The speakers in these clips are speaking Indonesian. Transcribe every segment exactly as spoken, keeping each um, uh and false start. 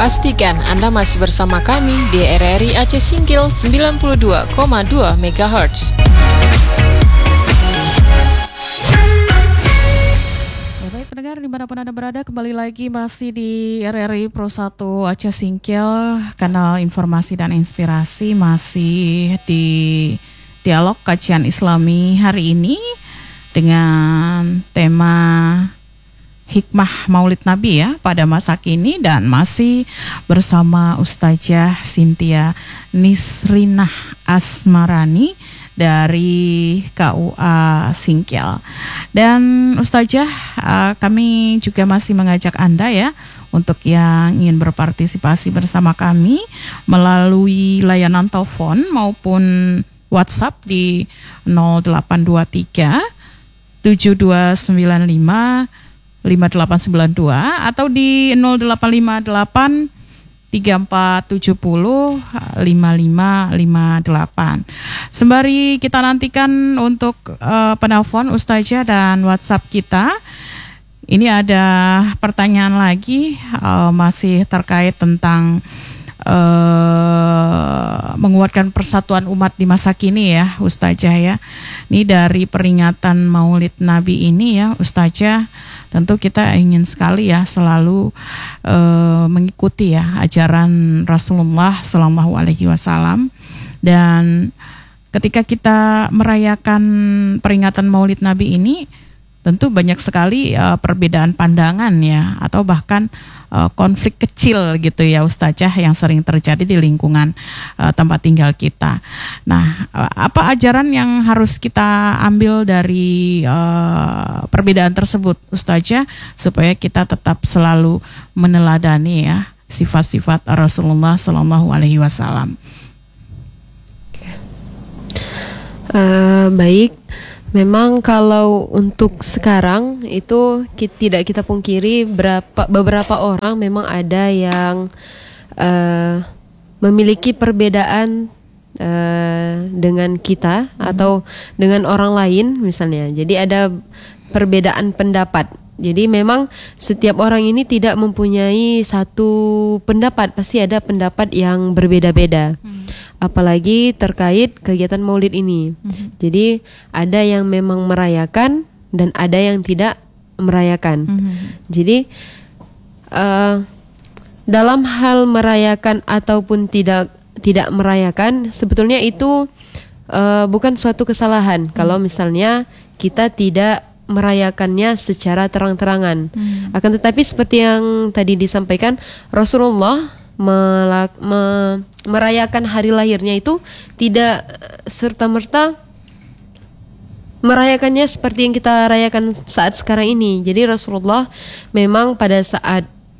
Pastikan Anda masih bersama kami di R R I Aceh Singkil sembilan puluh dua koma dua megahertz. Baik pendengar dimanapun Anda berada, kembali lagi masih di R R I Pro satu Aceh Singkil, kanal informasi dan inspirasi, masih di dialog kajian Islami hari ini dengan tema hikmah Maulid Nabi ya pada masa kini, dan masih bersama Ustazah Cynthia Nisrinah Asmarani dari K U A Singkil. Dan Ustazah, uh, kami juga masih mengajak Anda ya untuk yang ingin berpartisipasi bersama kami melalui layanan telepon maupun WhatsApp di nol delapan dua tiga tujuh dua sembilan lima lima delapan sembilan dua atau di nol delapan lima delapan tiga empat tujuh nol lima lima lima delapan. Sembari kita nantikan untuk uh, penelpon Ustazah dan WhatsApp kita, ini ada pertanyaan lagi uh, masih terkait tentang uh, menguatkan persatuan umat di masa kini ya Ustazah ya. Ini dari peringatan Maulid Nabi ini ya Ustazah, tentu kita ingin sekali ya selalu uh, mengikuti ya ajaran Rasulullah Sallallahu Alaihi Wasallam. Dan ketika kita merayakan peringatan Maulid Nabi ini, tentu banyak sekali uh, perbedaan pandangan ya, atau bahkan uh, konflik kecil gitu ya Ustazah yang sering terjadi di lingkungan uh, tempat tinggal kita. Nah, uh, apa ajaran yang harus kita ambil dari uh, perbedaan tersebut Ustazah, supaya kita tetap selalu meneladani ya sifat-sifat Rasulullah Sallallahu Alaihi Wasallam? Uh, baik. Memang kalau untuk sekarang itu kita, tidak kita pungkiri berapa, beberapa orang memang ada yang uh, memiliki perbedaan uh, dengan kita hmm. atau dengan orang lain misalnya. Jadi ada perbedaan pendapat. Jadi memang setiap orang ini tidak mempunyai satu pendapat, pasti ada pendapat yang berbeda-beda. Hmm. Apalagi terkait kegiatan Maulid ini. Mm-hmm. Jadi ada yang memang merayakan dan ada yang tidak merayakan. Mm-hmm. Jadi uh, dalam hal merayakan ataupun tidak tidak merayakan, sebetulnya itu uh, bukan suatu kesalahan. Mm-hmm. Kalau misalnya kita tidak merayakannya secara terang-terangan. Mm-hmm. Akan tetapi seperti yang tadi disampaikan, Rasulullah Melak, me, merayakan hari lahirnya itu tidak serta-merta merayakannya seperti yang kita rayakan saat sekarang ini. Jadi Rasulullah memang pada saat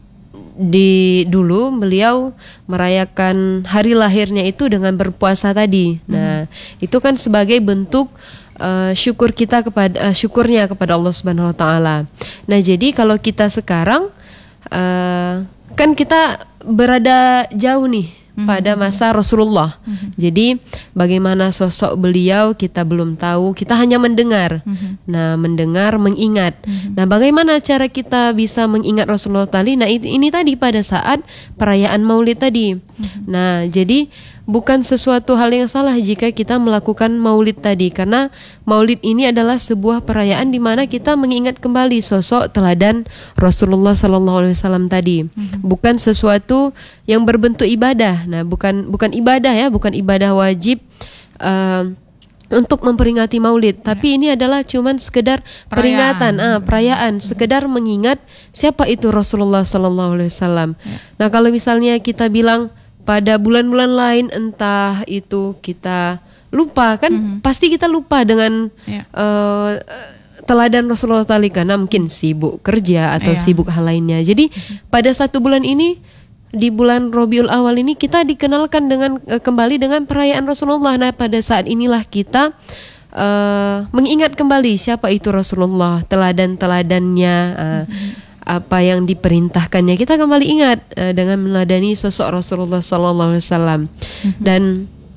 di dulu beliau merayakan hari lahirnya itu dengan berpuasa tadi. Hmm. Nah, itu kan sebagai bentuk uh, syukur kita kepada uh, syukurnya kepada Allah Subhanahu wa taala. Nah, jadi kalau kita sekarang uh, kan kita berada jauh nih mm-hmm. pada masa Rasulullah. Mm-hmm. Jadi bagaimana sosok beliau kita belum tahu, kita hanya mendengar. Mm-hmm. Nah, mendengar, mengingat. Mm-hmm. Nah, bagaimana cara kita bisa mengingat Rasulullah tadi? Nah, ini, ini tadi pada saat perayaan Maulid tadi. Mm-hmm. Nah, jadi bukan sesuatu hal yang salah jika kita melakukan Maulid tadi, karena Maulid ini adalah sebuah perayaan di mana kita mengingat kembali sosok teladan Rasulullah Sallallahu Alaihi Wasallam tadi. Mm-hmm. Bukan sesuatu yang berbentuk ibadah. Nah, bukan bukan ibadah ya, bukan ibadah wajib uh, untuk memperingati Maulid, ya. Tapi ini adalah cuman sekedar perayaan. peringatan, ah, perayaan, mm-hmm. sekedar mengingat siapa itu Rasulullah Sallallahu Alaihi Wasallam. Ya. Nah, kalau misalnya kita bilang pada bulan-bulan lain entah itu kita lupa kan, mm-hmm. pasti kita lupa dengan yeah. uh, teladan Rasulullah tadi karena mungkin sibuk kerja atau yeah. sibuk hal lainnya. Jadi mm-hmm. pada satu bulan ini, di bulan Rabiul Awal ini kita dikenalkan dengan uh, kembali dengan perayaan Rasulullah. Nah, pada saat inilah kita uh, mengingat kembali siapa itu Rasulullah, teladan-teladannya, uh, mm-hmm. apa yang diperintahkannya, kita kembali ingat uh, dengan meneladani sosok Rasulullah Sallallahu Alaihi Wasallam. Mm-hmm. Dan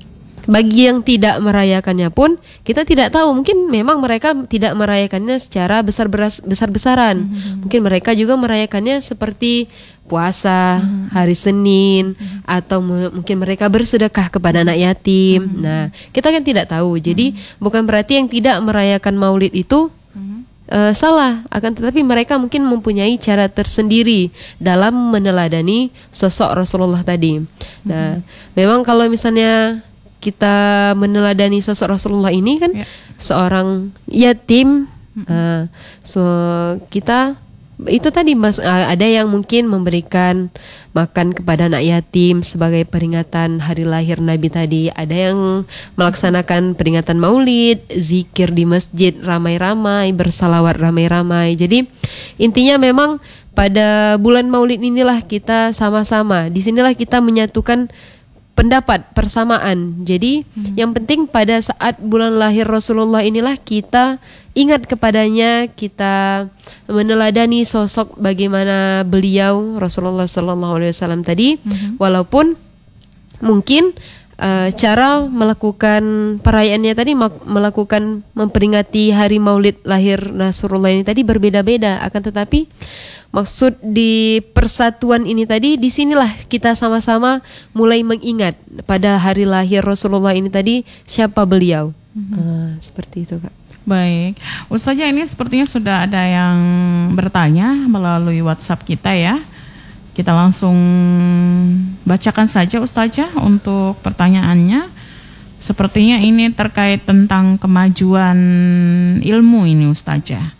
bagi yang tidak merayakannya pun kita tidak tahu, mungkin memang mereka tidak merayakannya secara besar besar-besaran. Mm-hmm. Mungkin mereka juga merayakannya seperti puasa, mm-hmm. hari Senin, mm-hmm. atau m- mungkin mereka bersedekah kepada anak yatim. Mm-hmm. Nah, kita kan tidak tahu. Jadi mm-hmm. bukan berarti yang tidak merayakan Maulid itu mm-hmm. uh, salah, akan tetapi mereka mungkin mempunyai cara tersendiri dalam meneladani sosok Rasulullah tadi. Mm-hmm. Nah, memang kalau misalnya kita meneladani sosok Rasulullah ini kan ya. Seorang yatim, mm-hmm. uh, so kita itu tadi mas, uh, ada yang mungkin memberikan makan kepada anak yatim sebagai peringatan hari lahir Nabi tadi, ada yang melaksanakan peringatan Maulid, zikir di masjid ramai-ramai, bersalawat ramai-ramai. Jadi intinya memang pada bulan Maulid inilah kita sama-sama, disinilah kita menyatukan pendapat persamaan. Jadi hmm. yang penting pada saat bulan lahir Rasulullah inilah kita ingat kepadanya, kita meneladani sosok bagaimana beliau Rasulullah Sallallahu Alaihi Wasallam tadi. Hmm. Walaupun mungkin uh, cara melakukan perayaannya tadi melakukan memperingati hari Maulid lahir Rasulullah ini tadi berbeda-beda, akan tetapi maksud di persatuan ini tadi, disinilah kita sama-sama mulai mengingat pada hari lahir Rasulullah ini tadi siapa beliau. Mm-hmm. uh, seperti itu Kak. Baik, Ustazah, ini sepertinya sudah ada yang bertanya melalui WhatsApp kita ya. Kita langsung bacakan saja Ustazah untuk pertanyaannya. Sepertinya ini terkait tentang kemajuan ilmu ini Ustazah.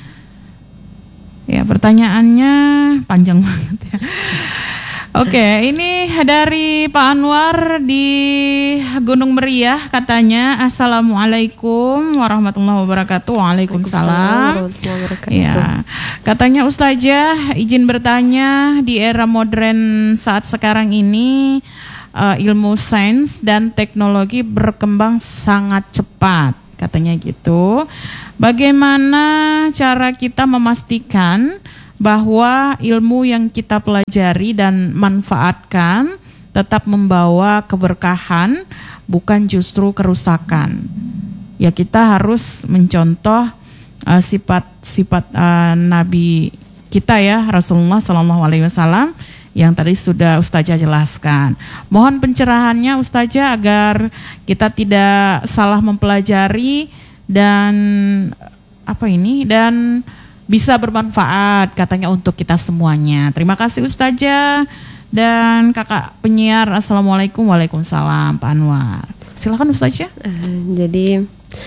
Ya, pertanyaannya panjang banget ya. Oke, ini dari Pak Anwar di Gunung Meriah, katanya Assalamualaikum warahmatullahi wabarakatuh. Waalaikumsalam. Ya, katanya Ustazah, izin bertanya, di era modern saat sekarang ini uh, ilmu sains dan teknologi berkembang sangat cepat, katanya gitu. Bagaimana cara kita memastikan bahwa ilmu yang kita pelajari dan manfaatkan tetap membawa keberkahan, bukan justru kerusakan? Ya, kita harus mencontoh uh, sifat-sifat uh, Nabi kita ya, Rasulullah Sallallahu Alaihi Wasallam yang tadi sudah Ustazah jelaskan. Mohon pencerahannya Ustazah agar kita tidak salah mempelajari dan apa ini dan bisa bermanfaat katanya untuk kita semuanya. Terima kasih Ustazah dan kakak penyiar. Assalamualaikum. Waalaikumsalam Pak Anwar. Silakan Ustazah. Uh, jadi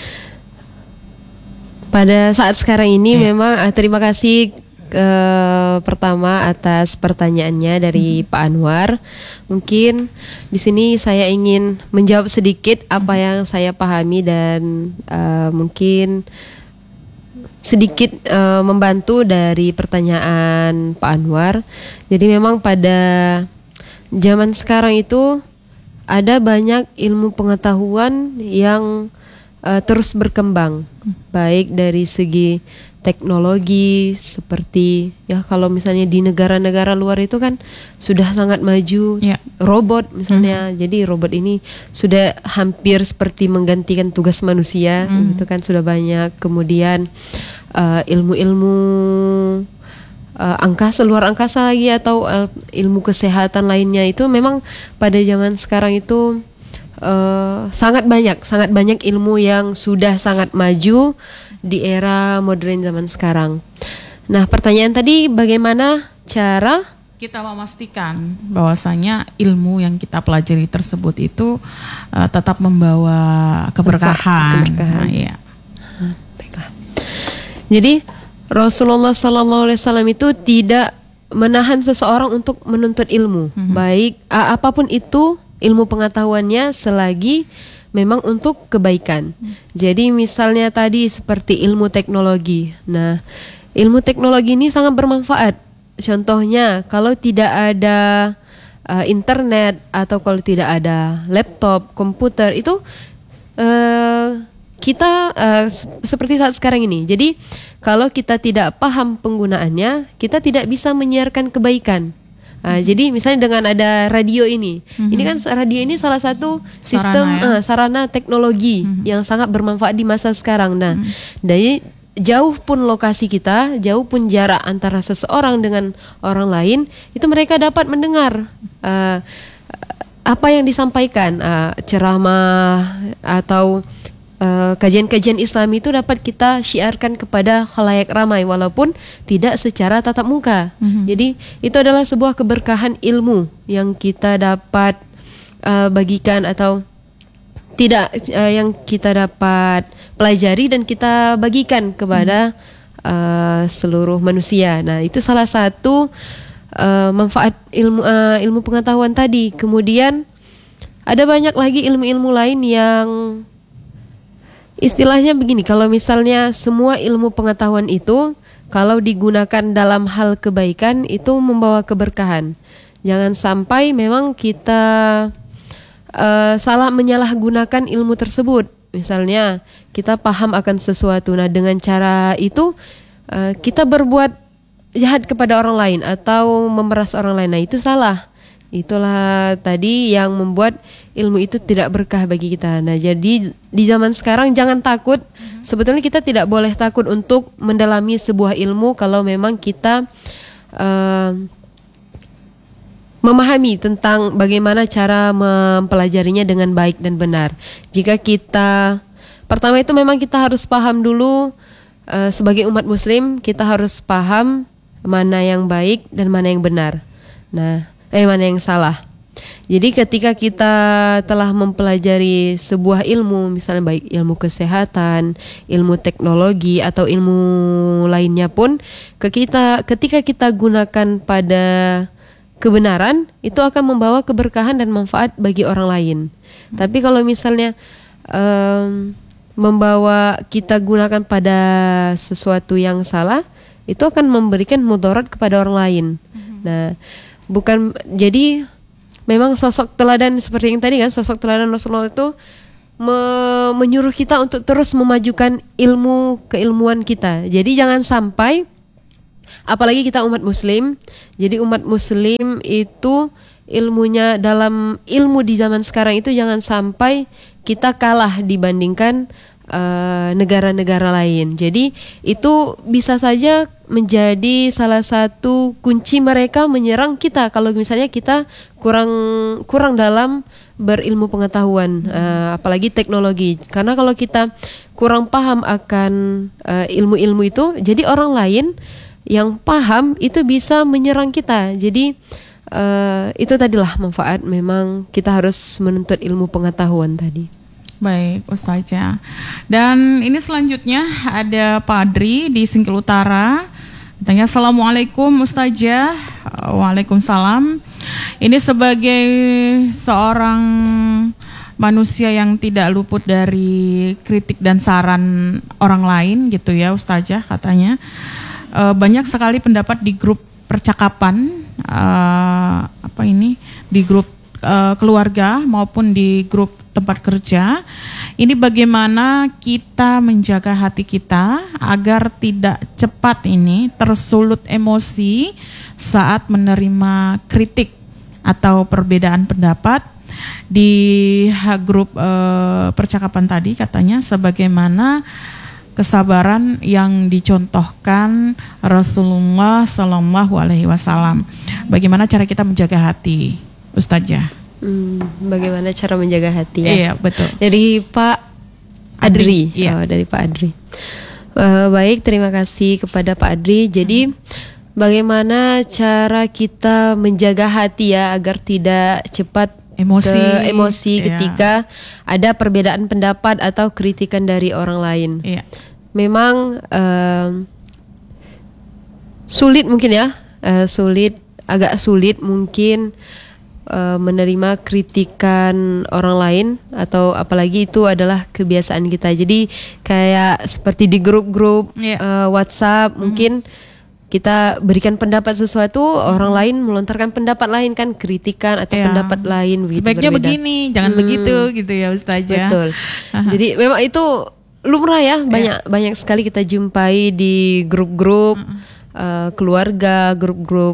pada saat sekarang ini eh. memang uh, terima kasih uh, pertama atas pertanyaannya dari hmm. Pak Anwar. Mungkin di sini saya ingin menjawab sedikit apa yang saya pahami dan uh, mungkin sedikit uh, membantu dari pertanyaan Pak Anwar. Jadi memang pada zaman sekarang itu ada banyak ilmu pengetahuan yang uh, terus berkembang, baik dari segi teknologi seperti ya kalau misalnya di negara-negara luar itu kan sudah sangat maju, ya. Robot misalnya, mm-hmm. jadi robot ini sudah hampir seperti menggantikan tugas manusia, mm-hmm. itu kan sudah banyak. Kemudian uh, ilmu-ilmu uh, angkasa, luar angkasa lagi atau uh, ilmu kesehatan lainnya itu memang pada zaman sekarang itu uh, sangat banyak, sangat banyak ilmu yang sudah sangat maju di era modern zaman sekarang. Nah, pertanyaan tadi bagaimana cara kita memastikan bahwasanya ilmu yang kita pelajari tersebut itu uh, tetap membawa keberkahan. keberkahan. Nah, iya. Baiklah. Jadi Rasulullah Sallallahu Alaihi Wasallam itu tidak menahan seseorang untuk menuntut ilmu, mm-hmm. baik uh, apapun itu ilmu pengetahuannya selagi memang untuk kebaikan. Hmm. Jadi misalnya tadi seperti ilmu teknologi. Nah, ilmu teknologi ini sangat bermanfaat. Contohnya kalau tidak ada uh, internet atau kalau tidak ada laptop, komputer itu uh, kita uh, seperti saat sekarang ini. Jadi kalau kita tidak paham penggunaannya, kita tidak bisa menyiarkan kebaikan. Uh, jadi misalnya dengan ada radio ini, mm-hmm. ini kan radio ini salah satu sistem sarana, ya? uh, sarana teknologi mm-hmm. yang sangat bermanfaat di masa sekarang. Nah, mm-hmm. dari jauh pun lokasi kita, jauh pun jarak antara seseorang dengan orang lain, itu mereka dapat mendengar uh, apa yang disampaikan, uh, ceramah atau Uh, kajian-kajian Islam itu dapat kita syiarkan kepada khalayak ramai walaupun tidak secara tatap muka. Mm-hmm. Jadi itu adalah sebuah keberkahan ilmu yang kita dapat uh, bagikan atau tidak uh, yang kita dapat pelajari dan kita bagikan kepada mm-hmm. uh, seluruh manusia. Nah, itu salah satu uh, manfaat ilmu uh, ilmu pengetahuan tadi. Kemudian ada banyak lagi ilmu-ilmu lain yang istilahnya begini, kalau misalnya semua ilmu pengetahuan itu kalau digunakan dalam hal kebaikan itu membawa keberkahan. Jangan sampai memang kita uh, salah menyalahgunakan ilmu tersebut. Misalnya kita paham akan sesuatu, nah dengan cara itu uh, kita berbuat jahat kepada orang lain atau memeras orang lain, nah itu salah. Itulah tadi yang membuat ilmu itu tidak berkah bagi kita. Nah, jadi di zaman sekarang jangan takut. Mm-hmm. Sebetulnya kita tidak boleh takut untuk mendalami sebuah ilmu kalau memang kita uh, memahami tentang bagaimana cara mempelajarinya dengan baik dan benar. Jika kita pertama itu memang kita harus paham dulu uh, sebagai umat muslim, kita harus paham mana yang baik dan mana yang benar. Nah, Eh mana yang salah. Jadi ketika kita telah mempelajari sebuah ilmu, misalnya baik ilmu kesehatan, ilmu teknologi atau ilmu lainnya pun, ke kita ketika kita gunakan pada kebenaran, itu akan membawa keberkahan dan manfaat bagi orang lain. Hmm. Tapi kalau misalnya um, membawa kita gunakan pada sesuatu yang salah, itu akan memberikan mudarat kepada orang lain. Hmm. Nah, bukan, jadi memang sosok teladan seperti yang tadi kan, sosok teladan Rasulullah itu me- menyuruh kita untuk terus memajukan ilmu keilmuan kita. Jadi jangan sampai, apalagi kita umat muslim, jadi umat muslim itu ilmunya dalam ilmu di zaman sekarang itu jangan sampai kita kalah dibandingkan Uh, negara-negara lain. Jadi itu bisa saja menjadi salah satu kunci mereka menyerang kita kalau misalnya kita kurang kurang dalam berilmu pengetahuan, uh, apalagi teknologi. Karena kalau kita kurang paham akan uh, ilmu-ilmu itu, jadi orang lain yang paham itu bisa menyerang kita. Jadi uh, itu tadilah manfaat memang kita harus menuntut ilmu pengetahuan tadi. Baik, Ustazah. Dan ini selanjutnya ada Pak Adri di Singkil Utara. Tanya, Assalamualaikum Ustazah. Waalaikumsalam. Ini sebagai seorang manusia yang tidak luput dari kritik dan saran orang lain gitu ya Ustazah katanya. E, banyak sekali pendapat di grup percakapan e, apa ini di grup e, keluarga maupun di grup tempat kerja. Ini bagaimana kita menjaga hati kita agar tidak cepat ini tersulut emosi saat menerima kritik atau perbedaan pendapat. Di grup eh, percakapan tadi katanya sebagaimana kesabaran yang dicontohkan Rasulullah Shallallahu Alaihi Wasallam. Bagaimana cara kita menjaga hati, Ustazah? Hmm, bagaimana cara menjaga hati ya? Iya, betul. Dari Pak Adri. Adri iya. Oh, dari Pak Adri. Uh, baik, terima kasih kepada Pak Adri. Jadi, hmm. bagaimana cara kita menjaga hati ya agar tidak cepat emosi, ke emosi iya. ketika ada perbedaan pendapat atau kritikan dari orang lain. Iya. Memang uh, sulit mungkin ya, uh, sulit, agak sulit mungkin. Menerima kritikan orang lain atau apalagi itu adalah kebiasaan kita. Jadi kayak seperti di grup-grup yeah. uh, WhatsApp mm-hmm. mungkin kita berikan pendapat sesuatu, mm-hmm. orang lain melontarkan pendapat lain kan, kritikan atau yeah. pendapat lain begitu. Sebaiknya berbeda. Begini, jangan hmm. begitu gitu ya Ustazah. Betul. Jadi memang itu lumrah ya, banyak yeah. banyak sekali kita jumpai di grup-grup mm-hmm. uh, keluarga, grup-grup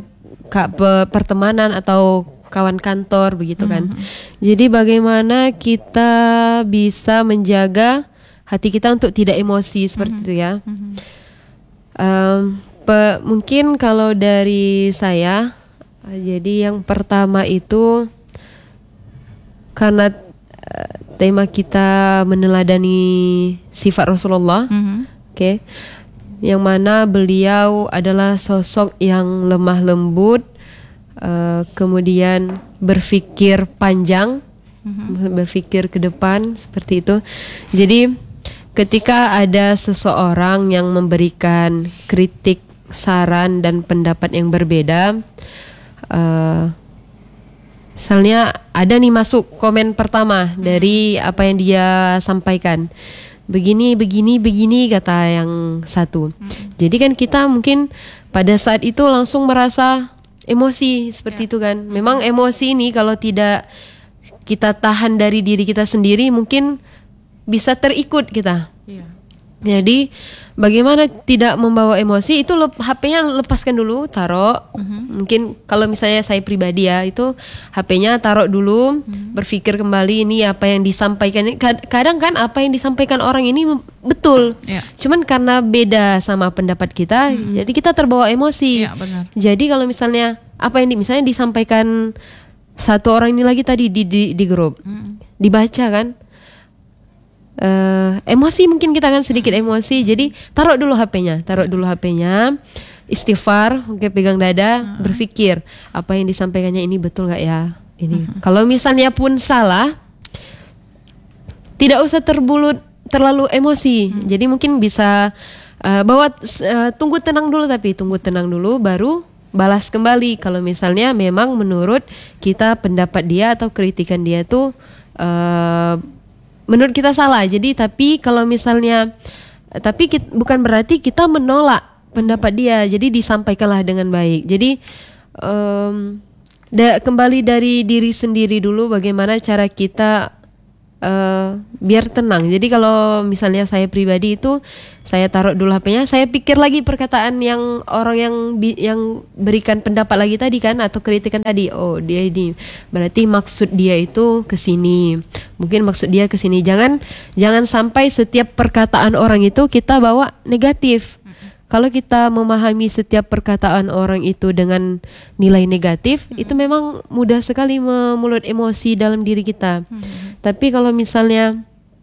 ka, pe, pertemanan atau kawan kantor begitu kan. Mm-hmm. Jadi bagaimana kita bisa menjaga hati kita untuk tidak emosi seperti mm-hmm. itu ya. Mm-hmm. Um, pe, mungkin kalau dari saya, jadi yang pertama itu karena uh, tema kita meneladani sifat Rasulullah, mm-hmm. oke, okay, yang mana beliau adalah sosok yang lemah lembut. Uh, kemudian berpikir panjang, mm-hmm. berpikir ke depan seperti itu. Jadi ketika ada seseorang yang memberikan kritik, saran dan pendapat yang berbeda, uh, misalnya ada nih masuk komen pertama mm-hmm. dari apa yang dia sampaikan. Begini, begini, begini kata yang satu. Mm-hmm. Jadi kan kita mungkin pada saat itu langsung merasa emosi seperti ya. Itu kan. Memang emosi ini kalau tidak kita tahan dari diri kita sendiri mungkin bisa terikut kita. Ya. Jadi bagaimana tidak membawa emosi itu lep, H P-nya lepaskan dulu, taruh. Uh-huh. Mungkin kalau misalnya saya pribadi ya itu H P-nya taruh dulu, uh-huh. berpikir kembali ini apa yang disampaikan. Kadang kan apa yang disampaikan orang ini betul. Ya. Cuman karena beda sama pendapat kita, uh-huh. jadi kita terbawa emosi. Ya, benar. Jadi kalau misalnya apa yang di, misalnya disampaikan satu orang ini lagi tadi di di, di grup, uh-huh. dibaca kan. Uh, emosi mungkin kita kan sedikit emosi, jadi taruh dulu H P-nya, taruh dulu H P-nya, istighfar, oke, pegang dada, uh-huh. berpikir apa yang disampaikannya ini betul nggak ya ini. Uh-huh. Kalau misalnya pun salah, tidak usah terbulut terlalu emosi, uh-huh. jadi mungkin bisa uh, bawa uh, tunggu tenang dulu, tapi tunggu tenang dulu baru balas kembali. Kalau misalnya memang menurut kita pendapat dia atau kritikan dia tuh uh, menurut kita salah. Jadi tapi kalau misalnya tapi kita, bukan berarti kita menolak pendapat dia. Jadi disampaikanlah dengan baik. Jadi um, da, kembali dari diri sendiri dulu bagaimana cara kita uh, biar tenang. Jadi kalau misalnya saya pribadi itu saya taruh dulu H P-nya, saya pikir lagi perkataan yang orang yang bi, yang berikan pendapat lagi tadi kan atau kritikan tadi. Oh, dia ini berarti maksud dia itu ke sini. Mungkin maksud dia ke sini. Jangan jangan sampai setiap perkataan orang itu kita bawa negatif. Mm-hmm. Kalau kita memahami setiap perkataan orang itu dengan nilai negatif, mm-hmm. itu memang mudah sekali memulut emosi dalam diri kita. Mm-hmm. Tapi kalau misalnya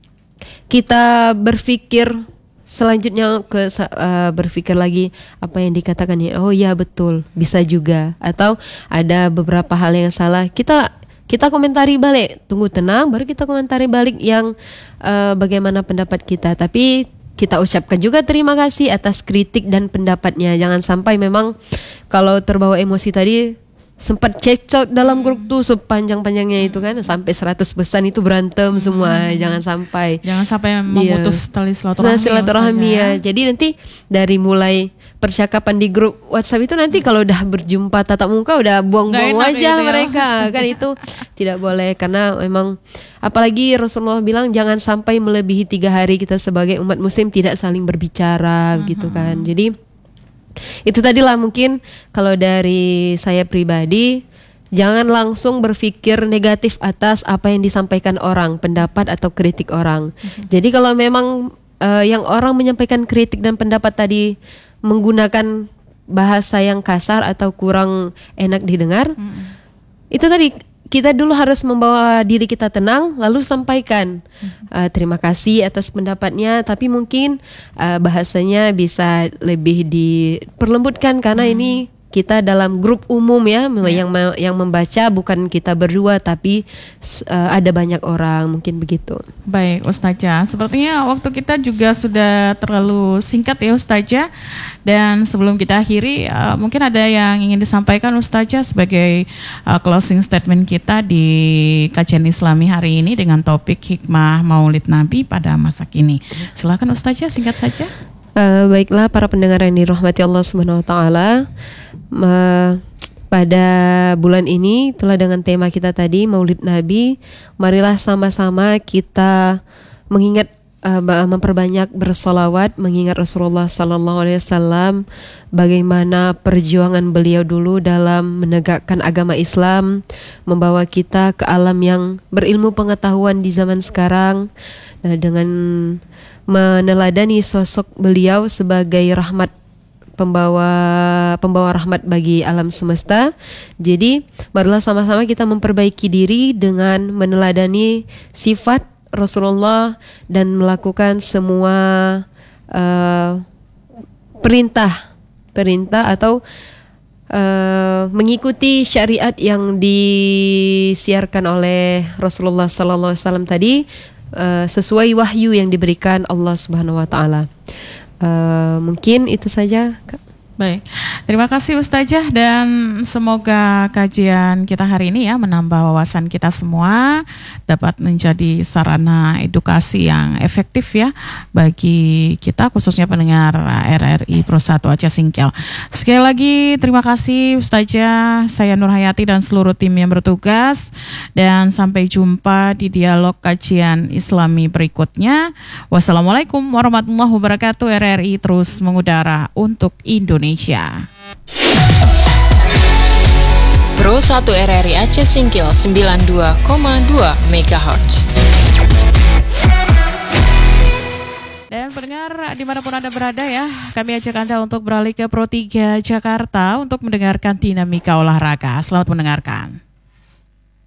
kita berpikir selanjutnya ke uh, berpikir lagi apa yang dikatakan ya, oh ya betul, bisa juga, atau ada beberapa hal yang salah, kita kita komentari balik, tunggu tenang baru kita komentari balik yang uh, bagaimana pendapat kita, tapi kita ucapkan juga terima kasih atas kritik dan pendapatnya. Jangan sampai memang kalau terbawa emosi tadi sempat cekcok dalam grup tuh sepanjang-panjangnya itu kan, sampai seratus pesan itu berantem semua. hmm. Jangan sampai jangan sampai memutus iya. tali silaturahmi, silaturahmi ya. Jadi nanti dari mulai percakapan di grup WhatsApp itu nanti hmm. kalau udah berjumpa tatap muka udah buang-buang wajah gitu ya. Mereka kan itu tidak boleh, karena memang apalagi Rasulullah bilang jangan sampai melebihi tiga hari kita sebagai umat muslim tidak saling berbicara hmm. gitu kan. Jadi itu tadilah mungkin kalau dari saya pribadi, jangan langsung berpikir negatif atas apa yang disampaikan orang, pendapat atau kritik orang. Mm-hmm. Jadi kalau memang uh, yang orang menyampaikan kritik dan pendapat tadi menggunakan bahasa yang kasar atau kurang enak didengar, mm-hmm. itu tadi kita dulu harus membawa diri kita tenang, lalu sampaikan uh, terima kasih atas pendapatnya, tapi mungkin uh, bahasanya bisa lebih diperlembutkan karena hmm. ini kita dalam grup umum ya, yeah. yang yang membaca bukan kita berdua tapi uh, ada banyak orang, mungkin begitu. Baik Ustazah, sepertinya waktu kita juga sudah terlalu singkat ya Ustazah. Dan sebelum kita akhiri, uh, mungkin ada yang ingin disampaikan Ustazah sebagai uh, closing statement kita di kajian Islami hari ini dengan topik hikmah Maulid Nabi pada masa kini. Silakan Ustazah, singkat saja. Uh, baiklah para pendengar yang dirahmati Allah Subhanahu wa taala. Uh, pada bulan ini telah dengan tema kita tadi Maulid Nabi, marilah sama-sama kita mengingat uh, memperbanyak bersalawat, mengingat Rasulullah Sallallahu Alaihi Wasallam, bagaimana perjuangan beliau dulu dalam menegakkan agama Islam, membawa kita ke alam yang berilmu pengetahuan di zaman sekarang, uh, dengan meneladani sosok beliau sebagai rahmat, pembawa pembawa rahmat bagi alam semesta. Jadi marilah sama-sama kita memperbaiki diri dengan meneladani sifat Rasulullah dan melakukan semua uh, perintah perintah atau uh, mengikuti syariat yang disiarkan oleh Rasulullah Sallallahu Alaihi Wasallam tadi, uh, sesuai wahyu yang diberikan Allah Subhanahu Wa Taala. Uh, mungkin itu saja, Kak. Baik, terima kasih Ustazah, dan semoga kajian kita hari ini ya menambah wawasan kita semua, dapat menjadi sarana edukasi yang efektif ya bagi kita, khususnya pendengar R R I Pro satu Aceh Singkil. Sekali lagi terima kasih Ustazah, saya Nur Hayati dan seluruh tim yang bertugas, dan sampai jumpa di dialog kajian Islami berikutnya. Wassalamualaikum warahmatullahi wabarakatuh. R R I terus mengudara untuk Indonesia. Indonesia. Pro satu R R I Aceh Singkil sembilan puluh dua koma dua megahertz. Dan pendengar dimanapun Anda berada ya, kami ajak Anda untuk beralih ke Pro tiga Jakarta untuk mendengarkan dinamika olahraga. Selamat mendengarkan.